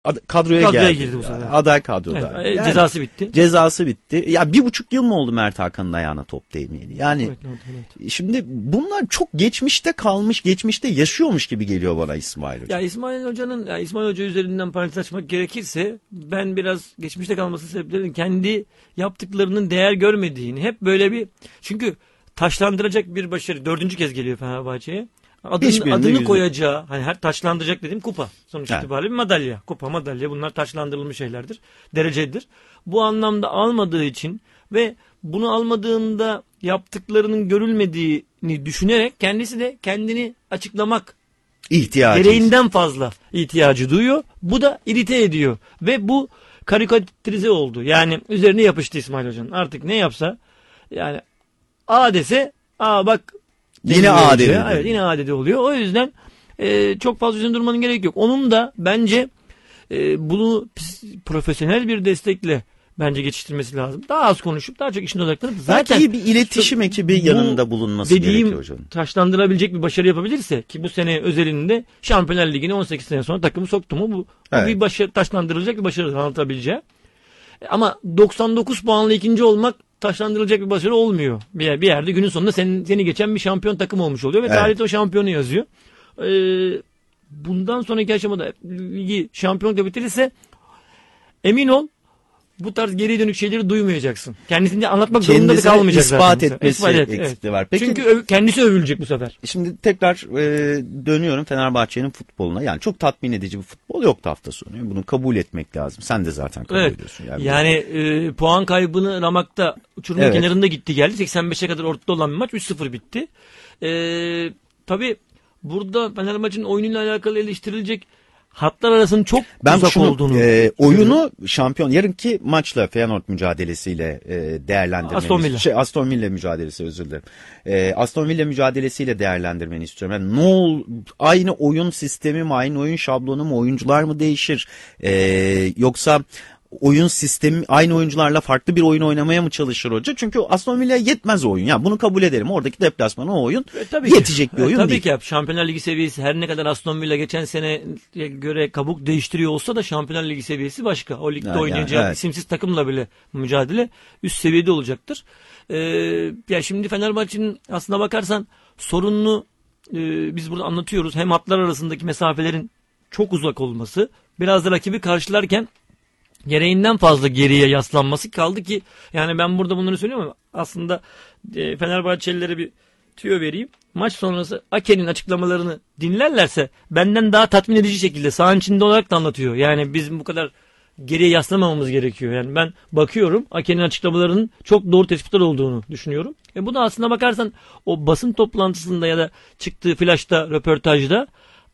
Kadroya girdi bu sefer. Aday kadroda. Evet, cezası bitti. Cezası bitti. Ya 1,5 yıl mı oldu Mert Hakan'ın ayağına top değmeyeli? Yani Evet. şimdi bunlar çok geçmişte kalmış, geçmişte yaşıyormuş gibi geliyor bana İsmail Hoca. Ya İsmail Hoca üzerinden parantez açmak gerekirse ben biraz geçmişte kalması sebeplerinin kendi yaptıklarının değer görmediğini, hep böyle bir, çünkü taşlandıracak bir başarı 4. kez geliyor Fenerbahçe'ye. Adını koyacağı, hani her taçlandıracak dediğim kupa. Sonuç itibariyle bir madalya. Kupa, madalya, bunlar taçlandırılmış şeylerdir. Derecedir. Bu anlamda almadığı için ve bunu almadığında yaptıklarının görülmediğini düşünerek kendisi de kendini açıklamak gereğinden fazla ihtiyacı duyuyor. Bu da irite ediyor. Ve bu karikatürize oldu. Yani üzerine yapıştı İsmail Hoca'nın. Artık ne yapsa, yani A dese, bak yine A dedi. Evet, yine A dedi oluyor. O yüzden çok fazla üzerinde durmanın gerek yok. Onun da bence bunu profesyonel bir destekle bence geçiştirmesi lazım. Daha az konuşup daha çok işine odaklanıp zaten iyi bir iletişim ekibi yanında bulunması gerekiyor hocanın. Taşlandırabilecek bir başarı yapabilirse, ki bu sene özelinde Şampiyonlar Ligi'ne 18 sene sonra takımı soktu mu, bu bir başarı, taşlandırılacak bir başarı anlatabileceği. Ama 99 puanla ikinci olmak taşlandırılacak bir başarı olmuyor. Bir yerde günün sonunda seni geçen bir şampiyon takım olmuş oluyor ve tarihte o şampiyonu yazıyor. Bundan sonraki aşamada ligi şampiyonlukla bitirirse emin ol bu tarz geri dönük şeyleri duymayacaksın. Kendisini anlatmak zorunda da kalmayacak ispat zaten. etmesi eksikliği var. Peki, çünkü kendisi övülecek bu sefer. Şimdi tekrar dönüyorum Fenerbahçe'nin futboluna. Yani çok tatmin edici bir futbol yoktu hafta sonu. Bunu kabul etmek lazım. Sen de zaten kabul ediyorsun. Yani puan kaybını ramakta, uçurumun kenarında gitti geldi. 85'e kadar ortada olan bir maç 3-0 bitti. Tabii burada Fenerbahçe'nin oyunuyla alakalı eleştirilecek hatlar arasının çok uzak olduğunu. Oyunu yarınki maçla Feyenoord mücadelesiyle değerlendirmeni. Aston Villa mücadelesi, özür dilerim. Aston Villa mücadelesiyle değerlendirmeni istiyorum. Yani aynı oyun sistemi mi, aynı oyun şablonu mu, oyuncular mı değişir? Yoksa oyun sistemi, aynı oyuncularla farklı bir oyun oynamaya mı çalışır hoca? Çünkü Aston Villa'ya yetmez o oyun. Yani bunu kabul ederim. Oradaki deplasmana o oyun yetecek bir oyun değil. Tabii ki Şampiyonlar Ligi seviyesi, her ne kadar Aston Villa geçen sene göre kabuk değiştiriyor olsa da Şampiyonlar Ligi seviyesi başka. O ligde oynayacağı isimsiz takımla bile mücadele üst seviyede olacaktır. Ya şimdi Fenerbahçe'nin aslına bakarsan sorununu biz burada anlatıyoruz. Hem hatlar arasındaki mesafelerin çok uzak olması, biraz da rakibi karşılarken gereğinden fazla geriye yaslanması, kaldı ki yani ben burada bunları söylüyorum ama aslında Fenerbahçelilere bir tüyo vereyim. Maç sonrası Ake'nin açıklamalarını dinlerlerse benden daha tatmin edici şekilde sahanın içinde olarak da anlatıyor. Yani bizim bu kadar geriye yaslamamamız gerekiyor. Yani ben bakıyorum Ake'nin açıklamalarının çok doğru tespitler olduğunu düşünüyorum. Bu da aslına bakarsan o basın toplantısında ya da çıktığı flaşta, röportajda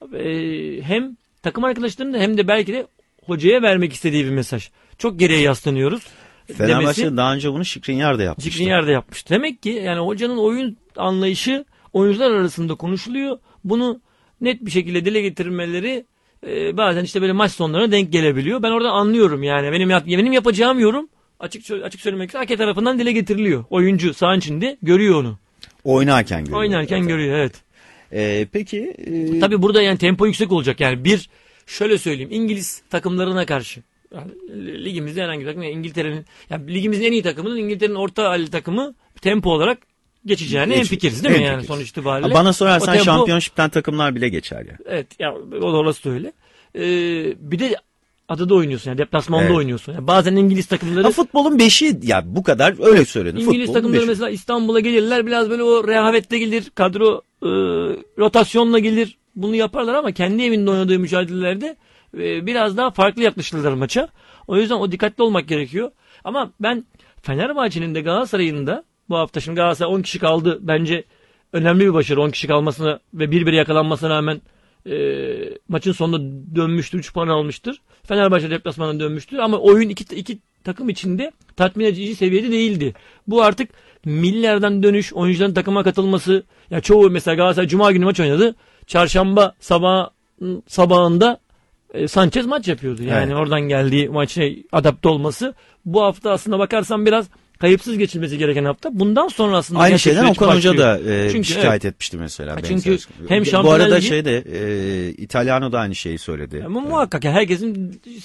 hem takım arkadaşlarının hem de belki de hocaya vermek istediği bir mesaj. Çok geriye yaslanıyoruz. Fenerbahçe daha önce bunu Skriniar da yapmıştı. Skriniar da yapmıştı. Demek ki yani hocanın oyun anlayışı oyuncular arasında konuşuluyor. Bunu net bir şekilde dile getirmeleri bazen işte böyle maç sonlarına denk gelebiliyor. Ben orada anlıyorum yani. Benim yapacağım yorum açık söylemek gerekirse Ake tarafından dile getiriliyor. Oyuncu sahanın içinde görüyor onu. Oynarken görüyor, evet. Peki. Tabii burada yani tempo yüksek olacak. Yani şöyle söyleyeyim, İngiliz takımlarına karşı, yani ligimizde herhangi bir takım, İngiltere'nin, yani ligimizin en iyi takımının İngiltere'nin orta halli takımı tempo olarak geçeceğine hemfikiriz değil mi yani sonuç itibariyle? Bana sorarsan şampiyonşipten takımlar bile geçer ya. Evet ya, orası da öyle. Bir de adada oynuyorsun yani, deplasmanda oynuyorsun. Yani bazen İngiliz takımları futbolun beşi ya, bu kadar öyle söylenir. İngiliz takımları mesela İstanbul'a gelirler, biraz böyle o rehavetle gelir, kadro rotasyonla gelir. Bunu yaparlar ama kendi evinde oynadığı mücadelelerde biraz daha farklı yaklaşırlar maça. O yüzden o dikkatli olmak gerekiyor. Ama ben Fenerbahçe'nin de Galatasaray'ın da bu hafta, şimdi Galatasaray 10 kişi kaldı. Bence önemli bir başarı 10 kişi kalmasına ve 1-1 yakalanmasına rağmen maçın sonunda dönmüştür. 3 puan almıştır. Fenerbahçe deplasmanına dönmüştür. Ama oyun iki takım içinde tatmin edici seviyede değildi. Bu artık millilerden dönüş, oyuncuların takıma katılması. Ya çoğu mesela Galatasaray Cuma günü maç oynadı. Çarşamba sabahında Sanchez maç yapıyordu. Yani oradan geldiği maçına adapte olması. Bu hafta aslında bakarsan biraz kayıpsız geçilmesi gereken hafta. Bundan sonra aslında aynı şeyden Okan Hoca da çünkü, şikayet etmişti mesela. Çünkü hem bu arada Italiano da aynı şeyi söyledi. Ama muhakkak herkesin